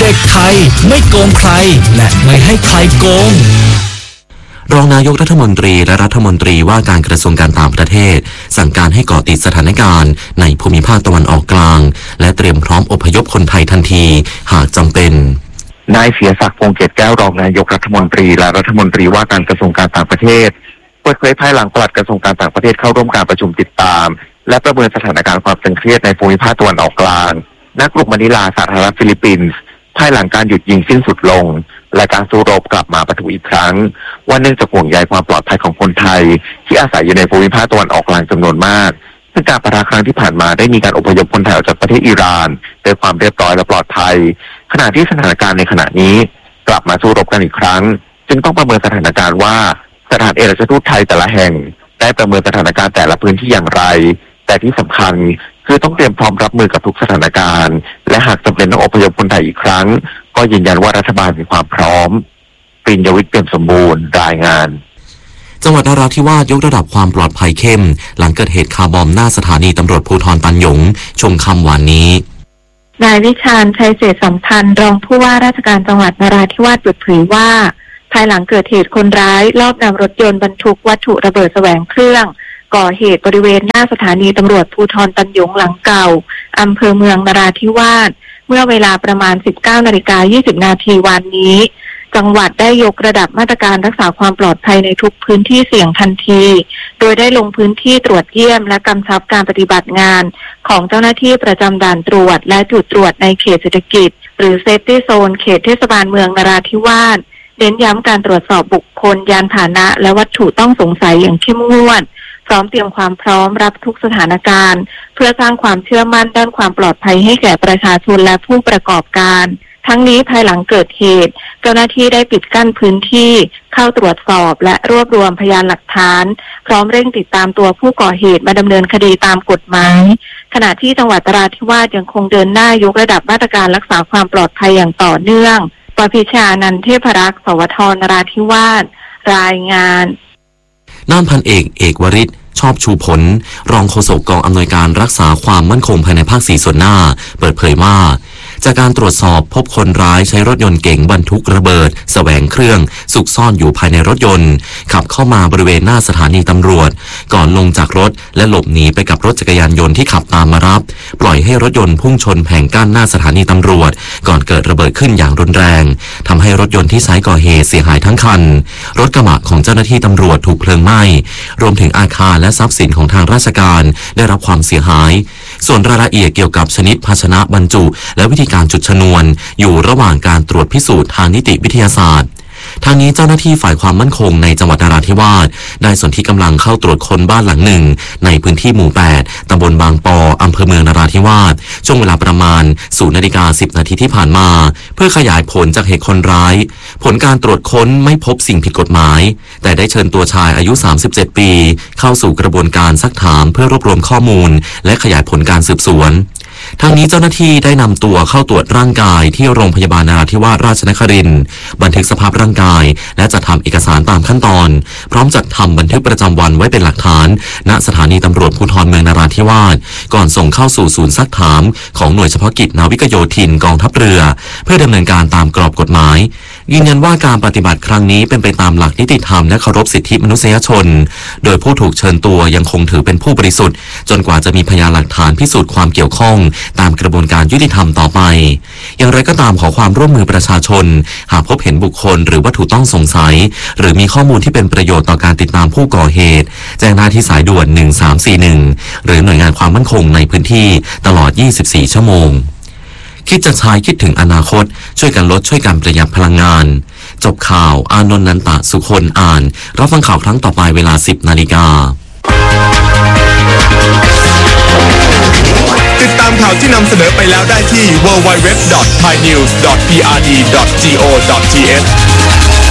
ด็กไทยไม่โกงใครและไม่ให้ใครโกงรองนายกรัฐมนตรีและรัฐมนตรีว่าการกระทรวงการต่างประเทศสั่งการให้เกาะติดสถานการณ์ในภูมิภาคตะวันออกกลางและเตรียมพร้อมอพยพคนไทยทันทีหากจำเป็นนายเสียศักดิ์ พงษ์เกตแก้วรองนายกรัฐมนตรีและรัฐมนตรีว่าการกระทรวงการต่างประเทศเปิดเผยภายหลังปลัดกระทรวงการต่างประเทศเข้าร่วมการประชุมติดตามและประเมินสถานการณ์ความตึงเครียดในภูมิภาคตะวันออกกลางณ กรุงมะนิลาสาธารณรัฐฟิลิปปินส์ภายหลังการหยุดยิงสิ้นสุดลงและการสู้รบกลับมาปะทุอีกครั้งว่าเนื่องจากห่วงใยความปลอดภัยของคนไทยที่อาศัยอยู่ในภูมิภาคตะวันออกกลางจำนวนมากซึ่งการปะทะครั้งที่ผ่านมาได้มีการอพยพคนไทยออกจากประเทศอิหร่านโดยความเรียบร้อยและปลอดภัยขณะที่สถานการณ์ในขณะนี้กลับมาสู้รบกันอีกครั้งจึงต้องประเมินสถานการณ์ว่าสถานเอกอัครราชทูตไทยแต่ละแห่งได้ประเมินสถานการณ์แต่ละพื้นที่อย่างไรแต่ที่สำคัญคือต้องเตรียมพร้อมรับมือกับทุกสถานการณ์และหากจำเป็นต้องอพยพคนไทยอีกครั้งก็ยืนยันว่ารัฐบาลมีความพร้อมปริญญวิทย์ เปี่ยมสมบูรณ์รายงานจังหวัดนราธิวาสยกระดับความปลอดภัยเข้มหลังเกิดเหตุคาร์บอมหน้าสถานีตำรวจภูธรตันหยงช่วงค่ำวันนี้นายวิชาญชัยเศรษฐสัมพันธ์รองผู้ว่าราชการจังหวัดนราธิวาสเปิดเผยว่าภายหลังเกิดเหตุคนร้ายลอบนำรถยนต์บรรทุกวัตถุระเบิดแสวงเครื่องก่อเหตุบริเวณหน้าสถานีตำรวจภูธรตันหยงหลังเก่าอำเภอเมืองนราธิวาสเมื่อเวลาประมาณ 19:20 น.วันนี้จังหวัดได้ยกระดับมาตรการรักษาความปลอดภัยในทุกพื้นที่เสี่ยงทันทีโดยได้ลงพื้นที่ตรวจเยี่ยมและกำชับการปฏิบัติงานของเจ้าหน้าที่ประจำด่านตรวจและจุดตรวจในเขตเศรษฐกิจหรือเซฟตี้โซนเขตเทศบาลเมืองนราธิวาสเน้นย้ำการตรวจสอบบุคคลยานพาหนะและวัตถุต้องสงสัยอย่างเข้มงวดพร้อมเตรียมความพร้อมรับทุกสถานการณ์เพื่อสร้างความเชื่อมั่นด้านความปลอดภัยให้แก่ประชาชนและผู้ประกอบการทั้งนี้ภายหลังเกิดเหตุเจ้าหน้าที่ได้ปิดกั้นพื้นที่เข้าตรวจสอบและรวบรวมพยานหลักฐานพร้อมเร่งติดตามตัวผู้ก่อเหตุมาดำเนินคดีตามกฎหมายขณะที่จังหวัดนราธิวาสยังคงเดินหน้ายกระดับมาตรการรักษาความปลอดภัยอย่างต่อเนื่องปพิชานันท์เทพรักษ์สวทนราธิวาสรายงานด้านพันเอกวริศชอบชูผลรองโฆษกกองอำนวยการรักษาความมั่นคงภายในภาค4ส่วนหน้าเปิดเผยว่าจากการตรวจสอบพบคนร้ายใช้รถยนต์เก๋งบรรทุกระเบิดแสวงเครื่องซุกซ่อนอยู่ภายในรถยนต์ขับเข้ามาบริเวณหน้าสถานีตำรวจก่อนลงจากรถและหลบหนีไปกับรถจักรยานยนต์ที่ขับตามมารับปล่อยให้รถยนต์พุ่งชนแผงกั้นหน้าสถานีตำรวจก่อนเกิดระเบิดขึ้นอย่างรุนแรงทำให้รถยนต์ที่ใช้ก่อเหตุเสียหายทั้งคันรถกระบะของเจ้าหน้าที่ตำรวจถูกเพลิงไหม้รวมถึงอาคารและทรัพย์สินของทางราชการได้รับความเสียหายส่วนรายละเอียดเกี่ยวกับชนิดภาชนะบรรจุและวิธีการจุดชนวนอยู่ระหว่างการตรวจพิสูจน์ทางนิติวิทยาศาสตร์ทางนี้เจ้าหน้าที่ฝ่ายความมั่นคงในจังหวัดนราธิวาสได้สนธิกำลังเข้าตรวจค้นบ้านหลังหนึ่งในพื้นที่หมู่ 8 ตำบลบางปออำเภอเมืองนราธิวาสช่วงเวลาประมาณ 0:10 นาทีที่ผ่านมาเพื่อขยายผลจากเหตุคนร้ายผลการตรวจค้นไม่พบสิ่งผิดกฎหมายแต่ได้เชิญตัวชายอายุ 37 ปีเข้าสู่กระบวนการซักถามเพื่อรวบรวมข้อมูลและขยายผลการสืบสวนทางนี้เจ้าหน้าที่ได้นำตัวเข้าตรวจร่างกายที่โรงพยาบาลนราธิวาสราชนครินทร์บันทึกสภาพร่างกายและจัดทำเอกสารตามขั้นตอนพร้อมจัดทำบันทึกประจำวันไว้เป็นหลักฐานณสถานีตำรวจภูธรเมืองนราธิวาสก่อนส่งเข้าสู่ศูนย์ซักถามของหน่วยเฉพาะกิจนาวิกโยธินกองทัพเรือเพื่อดำเนินการตามกรอบกฎหมายยืนยันว่าการปฏิบัติครั้งนี้เป็นไปตามหลักนิติธรรมและเคารพสิทธิมนุษยชนโดยผู้ถูกเชิญตัวยังคงถือเป็นผู้บริสุทธิ์จนกว่าจะมีพยานหลักฐานพิสูจน์ความเกี่ยวข้องตามกระบวนการยุติธรรมต่อไปอย่างไรก็ตามขอความร่วมมือประชาชนหากพบเห็นบุคคลหรือวัตถุต้องสงสัยหรือมีข้อมูลที่เป็นประโยชน์ต่อการติดตามผู้ก่อเหตุแจ้งได้ที่สายด่วน1341หรือหน่วยงานความมั่นคงในพื้นที่ตลอด24ชั่วโมงคิดจะใช้คิดถึงอนาคตช่วยกันลดช่วยกันประหยัดพลังงานจบข่าวอานนท์ นันตะสุคนอ่านรับฟังข่าวครั้งต่อไปเวลา 10 นาฬิกาติดตามข่าวที่นำเสนอไปแล้วได้ที่ www.thainews.prd.go.th